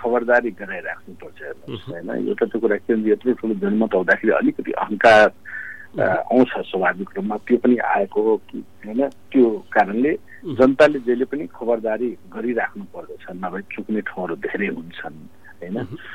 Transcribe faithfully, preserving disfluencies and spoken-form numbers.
खबरदारी गराइराख्नुपर्छ हेर्नुहोस् होइन। एउटा त्यो कुरा के हुन्छ, यत्रो ठुलो जनमत हुँदाखेरि अलिकति अहङ्कार आउँछ स्वाभाविक रूपमा, त्यो पनि आएको हो होइन। त्यो कारणले जनताले जहिले पनि खबरदारी गरिराख्नु पर्दछ, नभए चुक्ने ठाउँहरू धेरै हुन्छन् होइन।